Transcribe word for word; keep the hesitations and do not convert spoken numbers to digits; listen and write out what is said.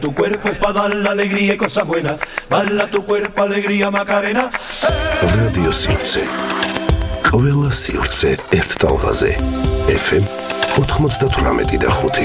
Tu cuerpo es para dar la alegría y cosas buenas. Bala tu cuerpo, alegría, Macarena. Radio Sirce. Ყველა სივრცე ერთ ტალღაზე. F M ოთხმოცდათვრამეტი და ხუთი.